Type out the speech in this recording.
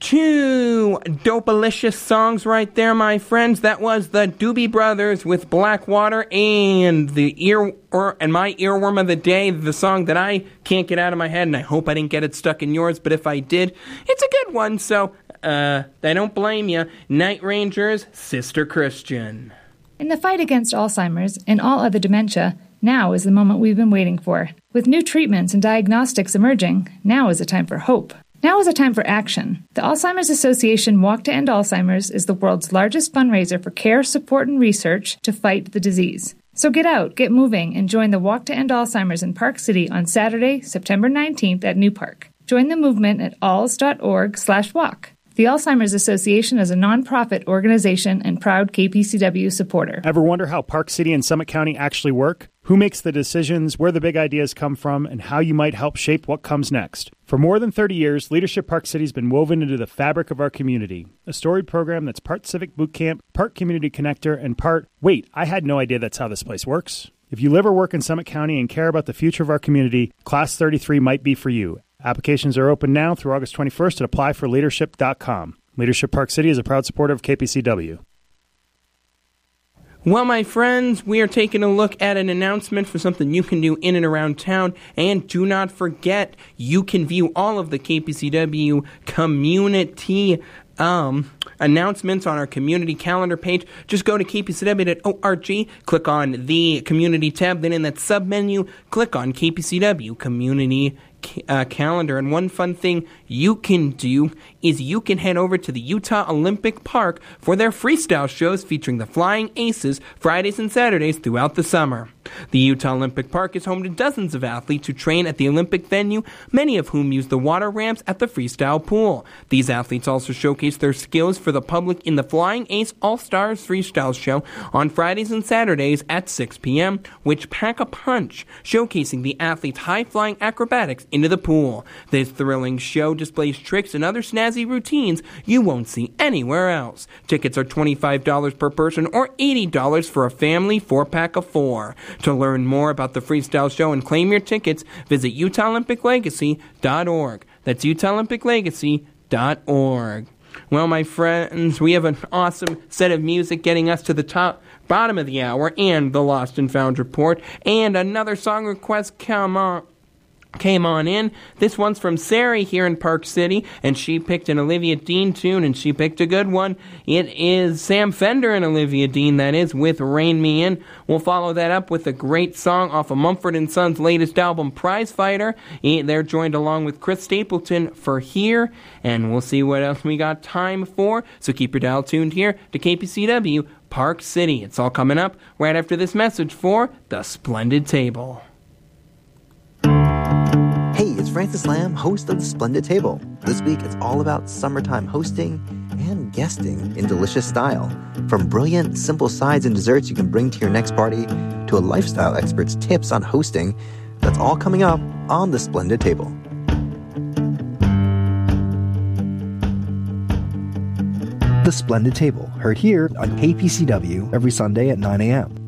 Two dopalicious songs right there, my friends. That was the Doobie Brothers with Blackwater, and my earworm of the day, the song that I can't get out of my head, and I hope I didn't get it stuck in yours, but if I did, it's a good one, so I don't blame you. Night Rangers, Sister Christian. In the fight against Alzheimer's and all other dementia, now is the moment we've been waiting for. With new treatments and diagnostics emerging, now is a time for hope. Now is a time for action. The Alzheimer's Association Walk to End Alzheimer's is the world's largest fundraiser for care, support, and research to fight the disease. So get out, get moving, and join the Walk to End Alzheimer's in Park City on Saturday, September 19th at New Park. Join the movement at alz.org/walk. The Alzheimer's Association is a nonprofit organization and proud KPCW supporter. Ever wonder how Park City and Summit County actually work? Who makes the decisions, where the big ideas come from, and how you might help shape what comes next? For more than 30 years, Leadership Park City has been woven into the fabric of our community. A storied program that's part Civic Boot Camp, part Community Connector, and part, wait, I had no idea that's how this place works. If you live or work in Summit County and care about the future of our community, Class 33 might be for you. Applications are open now through August 21st at applyforleadership.com. Leadership Park City is a proud supporter of KPCW. Well, my friends, we are taking a look at an announcement for something you can do in and around town. And do not forget, you can view all of the KPCW community announcements on our community calendar page. Just go to kpcw.org, click on the community tab, then in that sub-menu, click on KPCW Community Calendar. And one fun thing you can do is you can head over to the Utah Olympic Park for their freestyle shows featuring the Flying Aces Fridays and Saturdays throughout the summer. The Utah Olympic Park is home to dozens of athletes who train at the Olympic venue, many of whom use the water ramps at the freestyle pool. These athletes also showcase their skills for the public in the Flying Ace All-Stars Freestyle Show on Fridays and Saturdays at 6 p.m., which pack a punch, showcasing the athletes' high-flying acrobatics into the pool. This thrilling show displays tricks and other snazzy routines you won't see anywhere else. Tickets are $25 per person or $80 for a family 4-pack of 4. To learn more about the freestyle show and claim your tickets, visit UtahOlympicLegacy.org. That's UtahOlympicLegacy.org. Well, my friends, we have an awesome set of music getting us to the bottom of the hour and the Lost and Found report. And another song request came on in. This one's from Sari here in Park City, and she picked an Olivia Dean tune, and she picked a good one. It is Sam Fender and Olivia Dean, that is, with Rain Me In. We'll follow that up with a great song off of Mumford & Sons' latest album, Prize Fighter. They're joined along with Chris Stapleton for Here, and we'll see what else we got time for. So keep your dial tuned here to KPCW Park City. It's all coming up right after this message for The Splendid Table. Hey, it's Francis Lamb, host of The Splendid Table. This week, it's all about summertime hosting and guesting in delicious style. From brilliant, simple sides and desserts you can bring to your next party to a lifestyle expert's tips on hosting. That's all coming up on The Splendid Table. The Splendid Table, heard here on KPCW every Sunday at 9 a.m.